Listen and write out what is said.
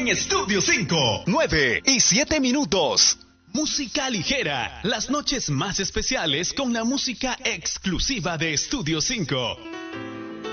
en Estudio 5. 9:07. Música ligera, las noches más especiales con la música exclusiva de Estudio 5.